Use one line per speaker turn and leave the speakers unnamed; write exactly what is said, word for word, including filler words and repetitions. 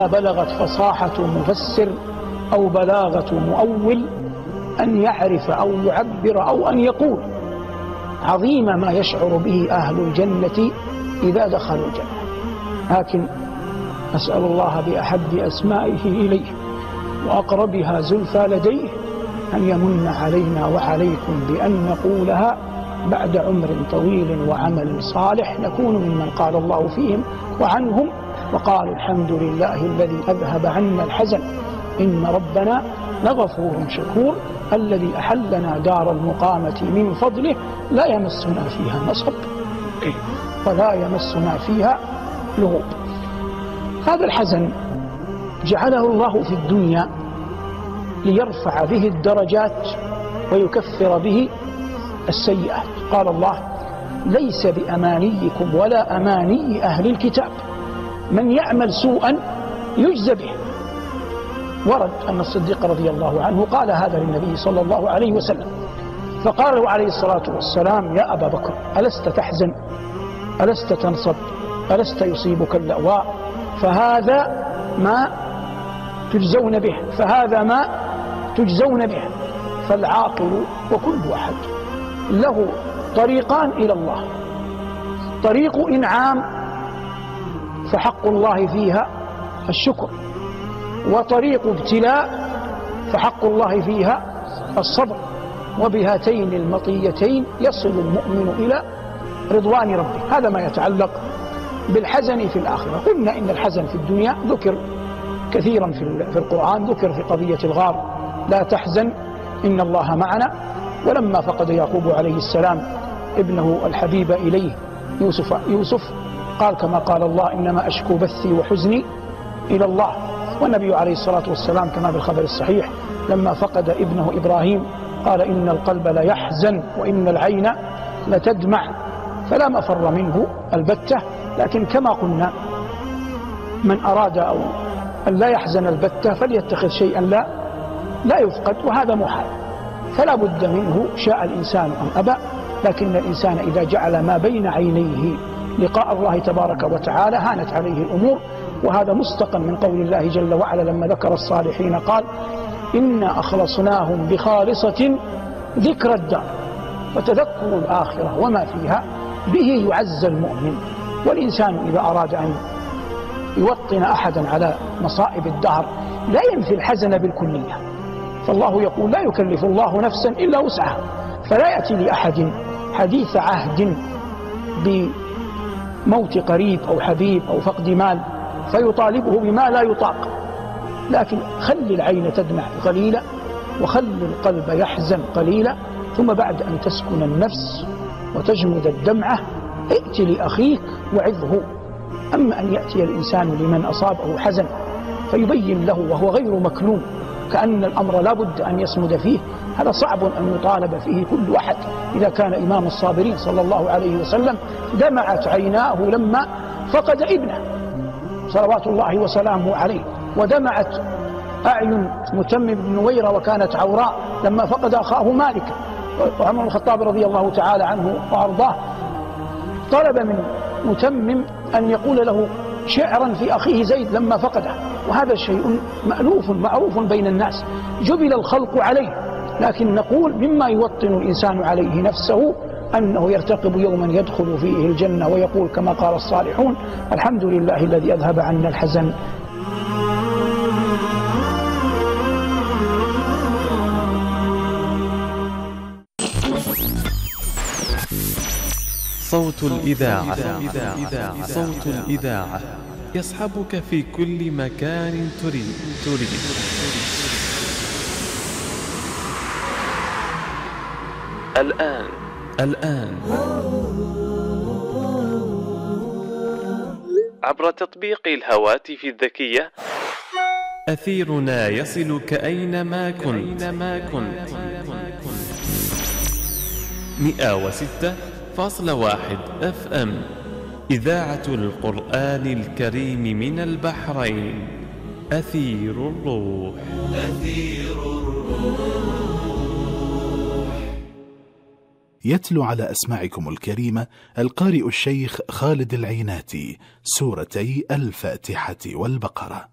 بلغت فصاحة مفسر أو بلاغة مؤول أن يعرف أو يعبر أو أن يقول عظيم ما يشعر به أهل الجنة إذا دخلوا الجنة. لكن أسأل الله بأحب أسمائه إليه وأقربها زلفى لديه أن يمن علينا وعليكم بأن نقولها بعد عمر طويل وعمل صالح نكون ممن قال الله فيهم وعنهم وقالوا الحمد لله الذي أذهب عنا الحزن إن ربنا لغفور شكور الذي أحلنا دار المقامة من فضله لا يمسنا فيها نصب ولا يمسنا فيها لغوب. هذا الحزن جعله الله في الدنيا ليرفع به الدرجات ويكفر به السيئات. قال الله ليس بأمانيكم ولا أماني أهل الكتاب من يعمل سوءا يجزى به. ورد أن الصديق رضي الله عنه قال هذا للنبي صلى الله عليه وسلم فقال له عليه الصلاة والسلام يا أبا بكر ألست تحزن ألست تنصب ألست يصيبك اللأواء فهذا ما تجزون به فهذا ما تجزون به. فالعاقل وكل أحد له طريقان إلى الله، طريق إنعام فحق الله فيها الشكر، وطريق ابتلاء فحق الله فيها الصبر، وبهاتين المطيتين يصل المؤمن إلى رضوان ربه. هذا ما يتعلق بالحزن في الآخرة. قلنا إن الحزن في الدنيا ذكر كثيرا في القرآن، ذكر في قضية الغار لا تحزن إن الله معنا، ولما فقد يعقوب عليه السلام ابنه الحبيب إليه يوسف, يوسف قال كما قال الله إنما أشكو بثي وحزني إلى الله. والنبي عليه الصلاة والسلام كما بالخبر الصحيح لما فقد ابنه إبراهيم قال إن القلب لا يحزن وإن العين لتدمع، فلا مفر منه البتة. لكن كما قلنا من أراد أو أن لا يحزن البتة فليتخذ شيئا لا لا يفقد، وهذا محال، فلا بد منه شاء الإنسان أم أبى. لكن الإنسان إذا جعل ما بين عينيه لقاء الله تبارك وتعالى هانت عليه الأمور. وهذا مستقى من قول الله جل وعلا لما ذكر الصالحين قال إنا أخلصناهم بخالصة ذكر الدار. فتذكر الآخرة وما فيها به يعز المؤمن. والإنسان إذا أراد أن يوطن أحدا على مصائب الدهر لا ينفي الحزن بالكلية، فالله يقول لا يكلف الله نفسا إلا وسعها، فلا يأتي لأحد حديث عهد بموت قريب أو حبيب أو فقد مال فيطالبه بما لا يطاق. لكن خل العين تدمع قليلا وخل القلب يحزن قليلا، ثم بعد أن تسكن النفس وتجمد الدمعة ائت لأخيك وعظه. أما أن يأتي الإنسان لمن أصابه حزن فيبين له وهو غير مكلوم كأن الأمر لا بد أن يصمد فيه، هذا صعب أن يطالب فيه كل أحد. إذا كان إمام الصابرين صلى الله عليه وسلم دمعت عيناه لما فقد ابنه صلوات الله وسلامه عليه، ودمعت أعين متمم بن نويرة وكانت عوراء لما فقد أخاه مالك. وعمر الخطاب رضي الله تعالى عنه وأرضاه طلب من متمم أن يقول له شعرا في أخيه زيد لما فقده، وهذا شيء مألوف معروف بين الناس جبل الخلق عليه. لكن نقول مما يوطن الإنسان عليه نفسه أنه يرتقب يوما يدخل فيه الجنة ويقول كما قال الصالحون الحمد لله الذي أذهب عنا الحزن.
صوت الإذاعة. صوت الإذاعة يصحبك في كل مكان تريد تريد الآن الآن عبر تطبيق الهواتف الذكية أثيرنا يصلك أينما كنت مئة وستة فاصلة واحد اف ام إذاعة القرآن الكريم من البحرين. أثير الروح. أثير الروح.
يتلو على أسماعكم الكريمة القارئ الشيخ خالد العيناتي سورتي الفاتحة والبقرة.